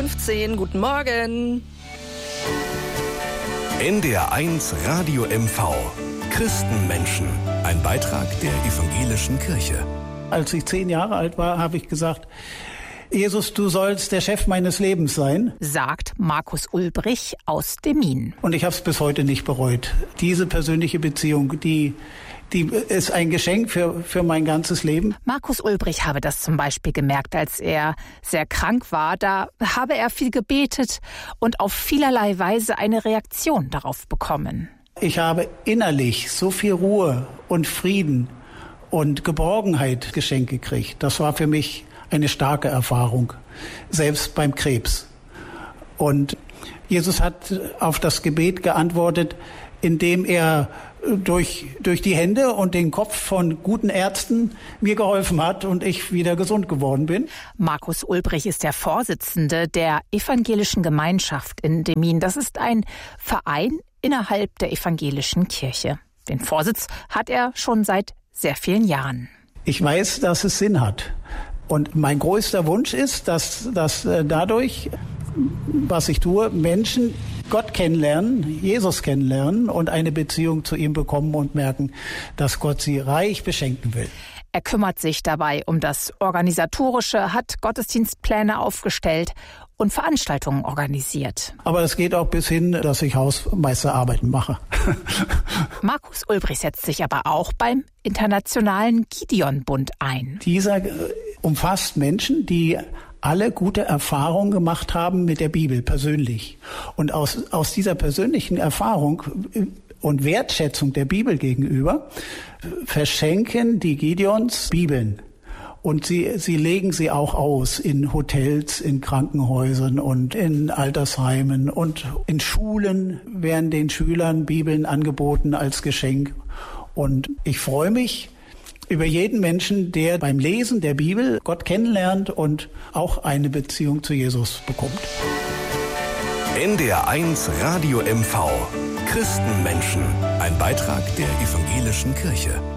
6:15 Uhr. Guten Morgen. NDR1 Radio MV. Christenmenschen. Ein Beitrag der Evangelischen Kirche. Als ich 10 Jahre alt war, habe ich gesagt, Jesus, du sollst der Chef meines Lebens sein. Sagt Markus Ulbrich aus Demmin. Und ich habe es bis heute nicht bereut. Diese persönliche Beziehung, die ist ein Geschenk für mein ganzes Leben. Markus Ulbrich habe das zum Beispiel gemerkt, als er sehr krank war. Da habe er viel gebetet und auf vielerlei Weise eine Reaktion darauf bekommen. Ich habe innerlich so viel Ruhe und Frieden und Geborgenheit geschenkt gekriegt. Das war für mich eine starke Erfahrung, selbst beim Krebs. Und Jesus hat auf das Gebet geantwortet, indem er durch die Hände und den Kopf von guten Ärzten mir geholfen hat und ich wieder gesund geworden bin. Markus Ulbrich ist der Vorsitzende der Evangelischen Gemeinschaft in Demmin. Das ist ein Verein innerhalb der Evangelischen Kirche. Den Vorsitz hat er schon seit sehr vielen Jahren. Ich weiß, dass es Sinn hat. Und mein größter Wunsch ist, dass dadurch, was ich tue, Menschen Gott kennenlernen, Jesus kennenlernen und eine Beziehung zu ihm bekommen und merken, dass Gott sie reich beschenken will. Er kümmert sich dabei um das Organisatorische, hat Gottesdienstpläne aufgestellt und Veranstaltungen organisiert. Aber es geht auch bis hin, dass ich Hausmeisterarbeiten mache. Markus Ulbrich setzt sich aber auch beim Internationalen Gideon-Bund ein. Dieser umfasst Menschen, die alle gute Erfahrungen gemacht haben mit der Bibel persönlich. Und aus dieser persönlichen Erfahrung und Wertschätzung der Bibel gegenüber verschenken die Gideons Bibeln. Und sie legen sie auch aus in Hotels, in Krankenhäusern und in Altersheimen und in Schulen werden den Schülern Bibeln angeboten als Geschenk. Und ich freue mich über jeden Menschen, der beim Lesen der Bibel Gott kennenlernt und auch eine Beziehung zu Jesus bekommt. NDR1 Radio MV. Christenmenschen. Ein Beitrag der Evangelischen Kirche.